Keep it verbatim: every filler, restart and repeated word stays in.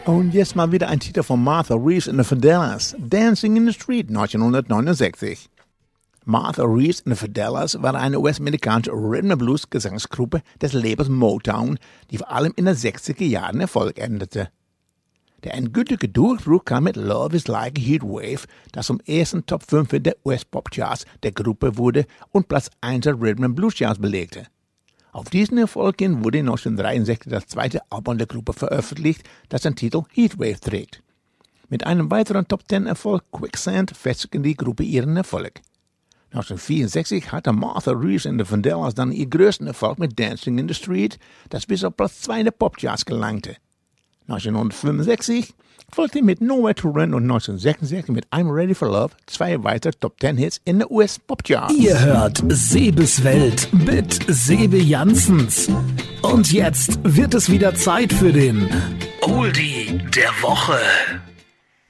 Und jetzt mal wieder ein Titel von Martha Reeves and the Fidelas, Dancing in the Street neunzehnhundertneunundsechzig. Martha Reeves and the Fidelas war eine U S-amerikanische Rhythm-and-Blues-Gesangsgruppe des Labels Motown, die vor allem in den sechziger Jahren Erfolg erntete. Der endgültige Durchbruch kam mit Love is Like a Heatwave, das zum ersten Top fünf der U S-Pop-Charts der Gruppe wurde und Platz eins der Rhythm-and-Blues-Charts belegte. Auf diesen Erfolg hin wurde neunzehnhundertdreiundsechzig das zweite Album der Gruppe veröffentlicht, das den Titel Heatwave trägt. Mit einem weiteren Top Ten Erfolg Quicksand festigte die Gruppe ihren Erfolg. neunzehnhundertvierundsechzig hatte Martha Reeves and the Vandellas dann ihr größten Erfolg mit Dancing in the Street, das bis auf Platz zwei der Popcharts gelangte. neunzehnhundertfünfundsechzig folgte mit Nowhere to Run und neunzehnhundertsechsundsechzig mit I'm Ready for Love zwei weitere Top Ten Hits in der U S-Popcharts. Ihr hört Sebes Welt mit Sebe Janssens. Und jetzt wird es wieder Zeit für den Oldie der Woche.